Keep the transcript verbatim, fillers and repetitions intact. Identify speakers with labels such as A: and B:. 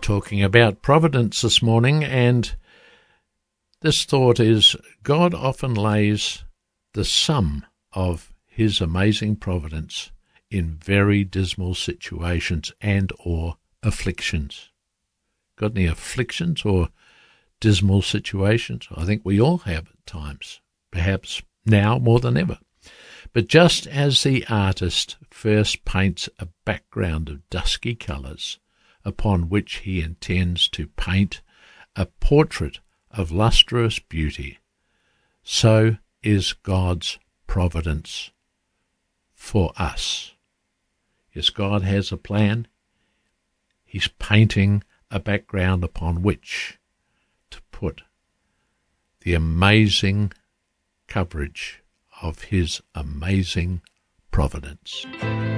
A: talking about providence this morning, and this thought is God often lays the sum of his amazing providence in very dismal situations and or afflictions. Got any afflictions or dismal situations? I think we all have at times, perhaps now more than ever. But just as the artist first paints a background of dusky colours upon which he intends to paint a portrait of lustrous beauty, so is God's providence for us. Yes, God has a plan. He's painting a background upon which to put the amazing coverage of his amazing providence.